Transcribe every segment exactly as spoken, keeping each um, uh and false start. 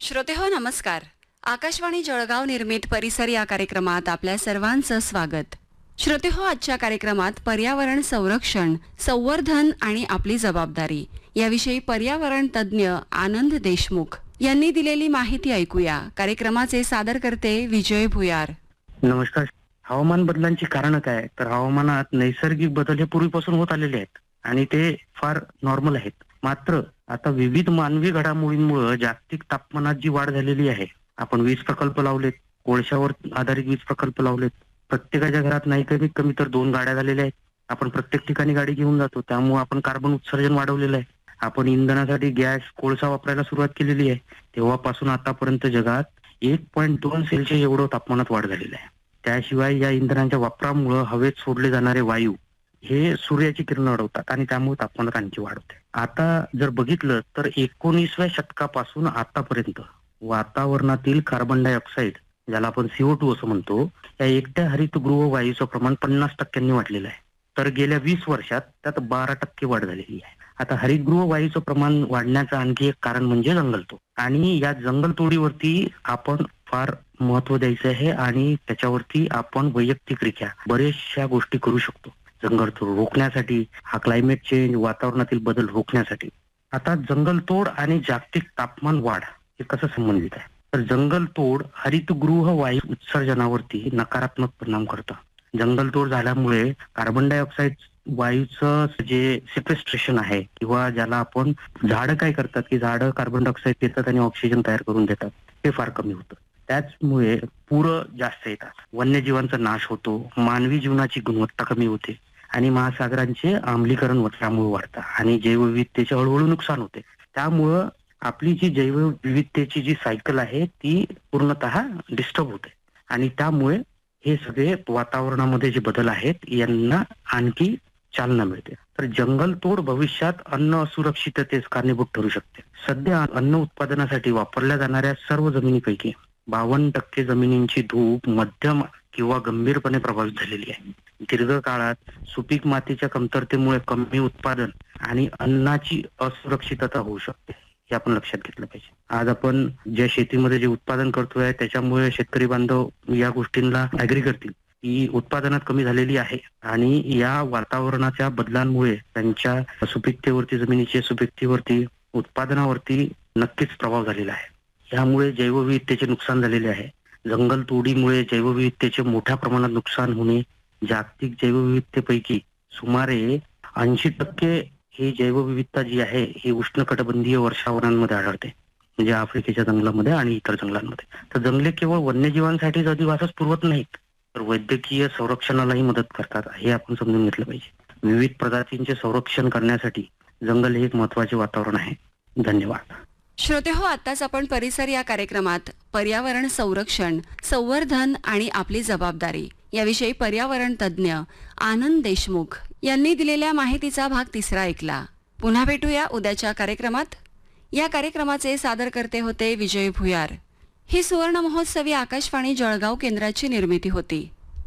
श्रोतेहो नमस्कार. आकाशवाणी जळगाव निर्मित परिसर या कार्यक्रमात आपल्या सर्वांचं स्वागत. श्रोतेहो, आजच्या कार्यक्रमात पर्यावरण संरक्षण, संवर्धन आणि आपली जबाबदारी याविषयी पर्यावरण तज्ज्ञ आनंद देशमुख यांनी दिलेली माहिती ऐकूया. कार्यक्रमाचे सादरकर्ते विजय भुयार. नमस्कार. हवामान बदलांची कारण काय? तर हवामानात नैसर्गिक बदल हे पूर्वीपासून होत आलेले आहेत आणि ते फार नॉर्मल आहेत. मात्र आता विविध मानवी घडामोडींमुळे जागतिक तापमानात जी वाढ झालेली आहे, आपण वीज प्रकल्प लावलेत, कोळशावर आधारित वीज प्रकल्प लावलेत, प्रत्येकाच्या घरात नाही कमीत कमी तर दोन गाड्या झालेल्या आहेत. आपण प्रत्येक ठिकाणी गाडी घेऊन जातो, त्यामुळे आपण कार्बन उत्सर्जन वाढवलेलं आहे. आपण इंधनासाठी गॅस, कोळसा वापरायला सुरुवात केलेली आहे. तेव्हापासून आतापर्यंत जगात एक पॉईंट दोन सेल्सिअस एवढं तापमानात वाढ झालेलं आहे. त्याशिवाय या इंधनांच्या वापरामुळे हवेत सोडले जाणारे वायू हे सूर्याची किरण अडवतात आणि त्यामुळे तापमानात आणखी वाढ होते. आता जर बघितलं तर एकोणीसव्या शतकापासून आतापर्यंत वातावरणातील कार्बन डायऑक्साईड, ज्याला आपण सीओ टू असं म्हणतो, या एकट्या हरितगृह वायूचं प्रमाण पन्नास टक्क्यांनी वाढलेलं आहे. तर गेल्या वीस वर्षात त्यात बारा टक्के वाढ झालेली आहे. आता हरितगृह वायूचं प्रमाण वाढण्याचं आणखी एक कारण म्हणजे जंगलतोड, आणि या जंगलतोडीवरती आपण फार महत्व द्यायचं आहे आणि त्याच्यावरती आपण वैयक्तिकरित्या बरेचशा गोष्टी करू शकतो जंगलतोड रोखण्यासाठी, हा क्लायमेट चेंज, वातावरणातील बदल रोखण्यासाठी. आता जंगलतोड आणि जागतिक तापमान वाढ हे कसं संबंधित आहे? तर जंगलतोड हरितगृह वायू उत्सर्जनावरती नकारात्मक परिणाम करतं. जंगलतोड झाल्यामुळे कार्बन डायऑक्साईड वायूचं जे सिक्वेस्ट्रेशन आहे, किंवा ज्याला आपण झाडं काय करतात की झाडं कार्बन डायऑक्साईड देतात आणि ऑक्सिजन तयार करून देतात, ते फार कमी होतं. त्याचमुळे पूर जास्त येतात, वन्यजीवांचा नाश होतो, मानवी जीवनाची गुणवत्ता कमी होते आणि महासागरांचे आम्लीकरण त्यामुळे वाढतं आणि जैवविविधतेचे हळूहळू नुकसान होते. त्यामुळं आपली जी जैवविविधतेची जी सायकल आहे ती पूर्णतः डिस्टर्ब होते आणि त्यामुळे हे सगळे वातावरणामध्ये जे बदल आहेत यांना आणखी चालना मिळते. तर जंगलतोड भविष्यात अन्न असुरक्षिततेस कारणीभूत ठरू शकते. सध्या अन्न उत्पादनासाठी वापरल्या जाणाऱ्या सर्व जमिनीपैकी बावन्न टक्के जमिनींची धूप मध्यम किंवा गंभीरपणे प्रभावित झालेली आहे. दीर्घकाळात सुपीक मातीच्या कमतरतेमुळे कमी उत्पादन आणि अन्नाची असुरक्षितता होऊ शकते, हे आपण लक्षात घेतलं पाहिजे. आज आपण ज्या शेतीमध्ये जे उत्पादन करतोय त्याच्यामुळे शेतकरी बांधव या गोष्टींना अग्री करतील की उत्पादनात कमी झालेली आहे आणि या वातावरणाच्या बदलांमुळे त्यांच्या सुपीकतेवरती, जमिनीच्या सुपीकतेवरती, उत्पादनावरती नक्कीच प्रभाव झालेला आहे. यामुळे जैवविविधतेचे नुकसान झालेले आहे. जंगलतोडीमुळे जैवविविधतेचे मोठ्या प्रमाणात नुकसान होणे, जागतिक जैवविविधतेपैकी सुमारे ऐंशी टक्के ही जैवविविधता जी आहे ही उष्णकटिबंधीय वर्षावनांमध्ये आढळते, म्हणजे आफ्रिकेच्या जंगलामध्ये आणि इतर जंगलांमध्ये. तर जंगले केवळ वन्यजीवांसाठीच अधिवासच पुरवत नाहीत, तर वैद्यकीय संरक्षणालाही मदत करतात, हे आपण समजून घेतलं पाहिजे. विविध प्रजातींचे संरक्षण करण्यासाठी जंगल हे एक महत्वाचे वातावरण आहे. धन्यवाद. श्रोतेहो, आताच आपण परिसर या कार्यक्रमात पर्यावरण संरक्षण, संवर्धन आणि आपली जबाबदारी याविषयी पर्यावरण तज्ज्ञ आनंद देशमुख यांनी दिलेल्या माहितीचा भाग तिसरा ऐकला. पुन्हा भेटूया उद्याच्या कार्यक्रमात. या कार्यक्रमाचे सादरकर्ते होते विजय भुयार. ही सुवर्ण महोत्सवी आकाशवाणी जळगाव केंद्राची निर्मिती होती.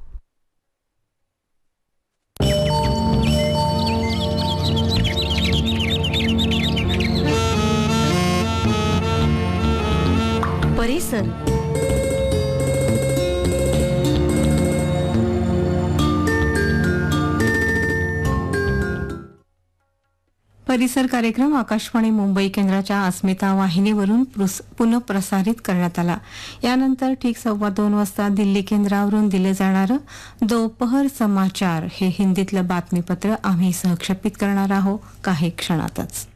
परिसर परिसर कार्यक्रम आकाशवाणी मुंबई केंद्राच्या अस्मिता वाहिनीवरून पुनःप्रसारित करण्यात आला. यानंतर ठीक सव्वा दोन वाजता दिल्ली केंद्रावरून दिले जाणारं दोपहर समाचार हे हिंदीतलं बातमीपत्र आम्ही सहक्षेपित करणार आहोत काही क्षणातच.